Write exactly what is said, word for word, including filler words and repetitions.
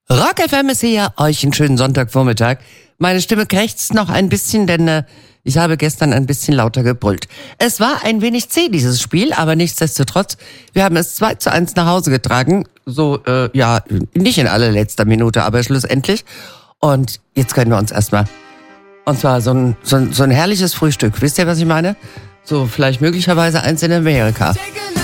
Rock F M ist hier, euch einen schönen Sonntagvormittag. Meine Stimme krächzt noch ein bisschen, denn äh, ich habe gestern ein bisschen lauter gebrüllt. Es war ein wenig zäh, dieses Spiel, aber nichtsdestotrotz, wir haben es zwei zu eins nach Hause getragen. So, äh, ja, nicht in allerletzter Minute, aber schlussendlich. Und jetzt können wir uns erstmal, und zwar so ein, so ein, so ein herrliches Frühstück. Wisst ihr, was ich meine? So vielleicht möglicherweise eins in Amerika.